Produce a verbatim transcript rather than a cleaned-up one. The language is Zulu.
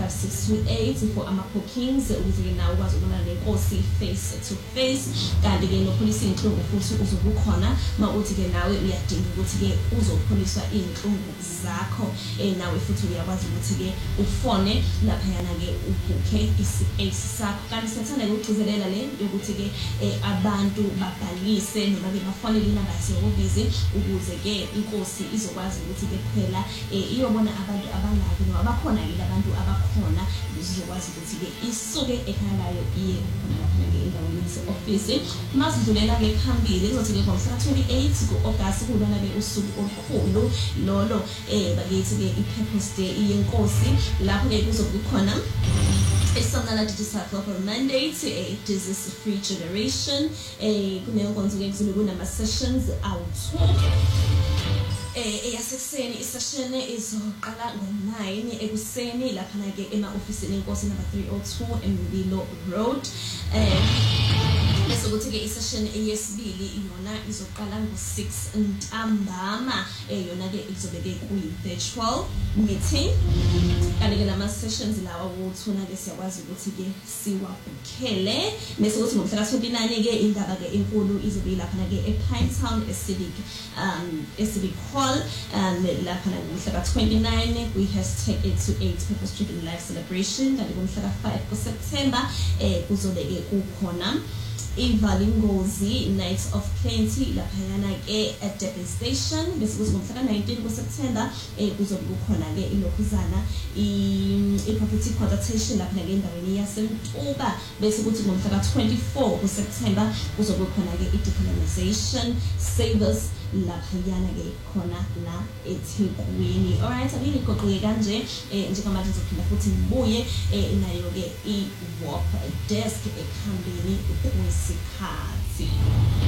five six two eight for ama bookings ukuze nawe ukwazi ukubona lenkosi face to face. Kanti ke nopholisa inhlungu futhi uzobukhona mawuthi ke nawe uyadinga ukuthi ke uzopholiswa inhlungu zakho eh nawe futhi uyakwazi ukuthi ke ufone lapha yana ke ubukhe ispace sakho. Kanti sithanda ukugcizelela le ukuthi ke abantu babhalise noma ke bafonele inamba yesihhovisi ukuze ke inkosi izokwazi ukuthi ke kuphela iyobona abantu abangaki noma bakhona yini abantu abakhona izokwazi ukuthi ke isuke ekhaya layo iye khona lapha ke endaweni yase-office. Masidlulela ke phambili izothi ke ngomhla twenty-eight ku-August kulona ke usuku olukhulu lolo eh bakithi ke i-Purpose Day yenkosi lapho ke kuzobe khona Isonala Digital Global Mandate, a disease free generation, a kunenkonzo ke kuzobe kunama sessions awu-two. Eh eyaseseni isession izoqala ngo-nine ekuseni lapha ke ema-ofisini enkosi number three oh two eMbilo Road. Eh bese kuthi ke isession eyesibili iyona izoqala ngo-six ntambama eyona ke izobe ke kuyi-virtual meeting. Kanti ke lama sessions lawa wothuna ke siyakwazi ukuthi ke siwabukhele bese kuthi ngomhla twenty-nine ke indaba ke enkulu izobe lapha ke ePinetown eCivic um eCivic Hall um lapha ngomhla twenty-nine we hashtag eight to eight Purpose Driven Life Celebration. Kanti ngomhla five September eh kuzobe ke kukhona Ivalingozi Night of Plenty lapha yana ke at Durban Station. Bese kuthi ngomhla nineteen September eh kuzobe kukhona ke ilokhuzana i property consultation lapha ke endaweni yaseMtuba. Bese kuthi ngomhla twenty-four September kuzobe kukhona ke i-decolonization savers lapha yana ke khona la eThekwini. Alright, akili goqoke kanje eh njengamanje ngizophinda futhi ngibuye eh nayo ke i-W A P desk ekhambeni kwesikhathi.